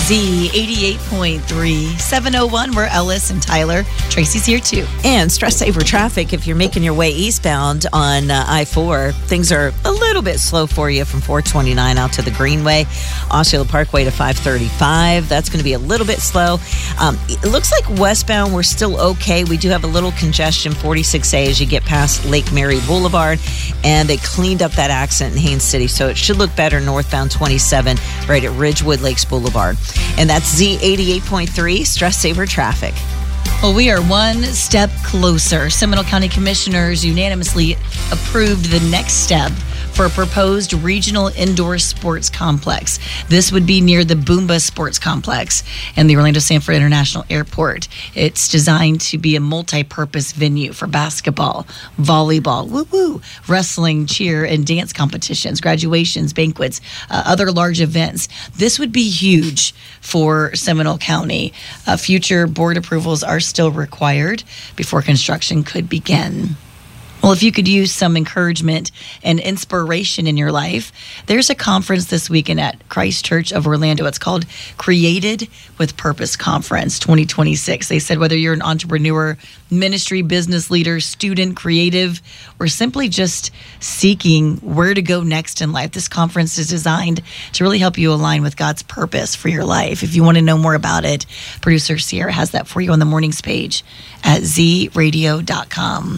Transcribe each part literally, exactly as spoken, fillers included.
Z eighty-eight point three, seven oh one. We're Ellis and Tyler. Tracy's here too. And stress saver traffic if you're making your way eastbound on uh, I four. Things are a little bit slow for you from four twenty-nine out to the Greenway. Osceola Parkway to five thirty-five. That's going to be a little bit slow. Um, it looks like westbound we're still okay. We do have a little congestion, forty-six A, as you get past Lake Mary Boulevard. And they cleaned up that accident in Haines City, so it should look better northbound twenty-seven right at Ridgewood Lakes Boulevard. And that's Z eighty-eight point three, stress saver traffic. Well, we are one step closer. Seminole County Commissioners unanimously approved the next step for a proposed regional indoor sports complex. This would be near the Boomba Sports Complex and the Orlando Sanford International Airport. It's designed to be a multi-purpose venue for basketball, volleyball, woo-woo, wrestling, cheer, and dance competitions, graduations, banquets, uh, other large events. This would be huge for Seminole County. Uh, future board approvals are still required before construction could begin. Well, if you could use some encouragement and inspiration in your life, there's a conference this weekend at Christ Church of Orlando. It's called Created with Purpose Conference twenty twenty-six. They said whether you're an entrepreneur, ministry, business leader, student, creative, or simply just seeking where to go next in life, this conference is designed to really help you align with God's purpose for your life. If you want to know more about it, producer Sierra has that for you on the mornings page at z radio dot com.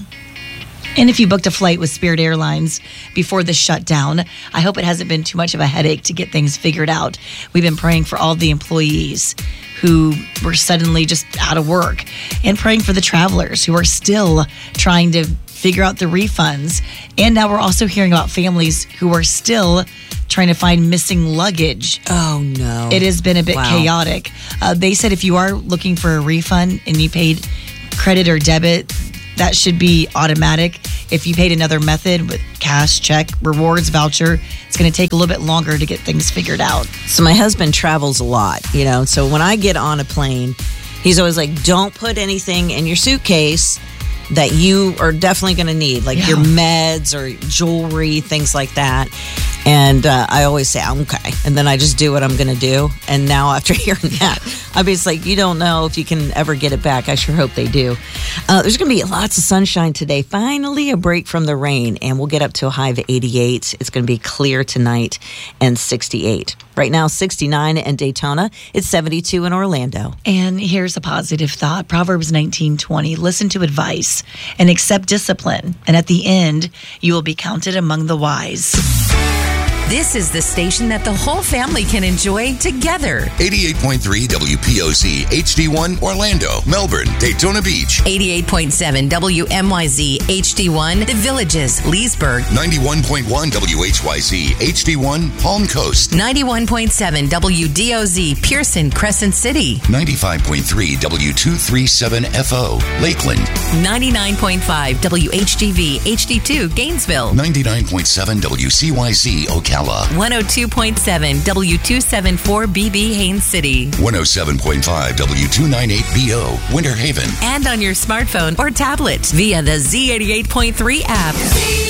And if you booked a flight with Spirit Airlines before the shutdown, I hope it hasn't been too much of a headache to get things figured out. We've been praying for all the employees who were suddenly just out of work and praying for the travelers who are still trying to figure out the refunds. And now we're also hearing about families who are still trying to find missing luggage. Oh, no. It has been a bit Wow. chaotic. Uh, they said if you are looking for a refund and you paid credit or debit, that should be automatic. If you paid another method with cash, check, rewards, voucher, it's going to take a little bit longer to get things figured out. So my husband travels a lot, you know, so when I get on a plane, he's always like, don't put anything in your suitcase that you are definitely going to need, like Yeah. your meds or jewelry, things like that. And uh, I always say, okay. And then I just do what I'm going to do. And now after hearing that, I mean, it's like, you don't know if you can ever get it back. I sure hope they do. Uh, there's going to be lots of sunshine today. Finally, a break from the rain. And we'll get up to a high of eighty-eight. It's going to be clear tonight and sixty-eight. Right now, sixty-nine in Daytona. It's seventy-two in Orlando. And here's a positive thought. Proverbs nineteen twenty. Listen to advice and accept discipline. And at the end, you will be counted among the wise. This is the station that the whole family can enjoy together. eighty-eight point three W P O Z H D one Orlando, Melbourne, Daytona Beach. eighty-eight point seven W M Y Z H D one The Villages, Leesburg. ninety-one point one W H Y Z H D one Palm Coast. ninety-one point seven W D O Z Pearson, Crescent City. ninety-five point three W two thirty-seven F O Lakeland. ninety-nine point five W H D V H D two Gainesville. ninety-nine point seven W C Y Z Ocala. one oh two point seven W two seventy-four B B Haines City. one oh seven point five W two ninety-eight B O Winter Haven. And on your smartphone or tablet via the Z eighty-eight point three app.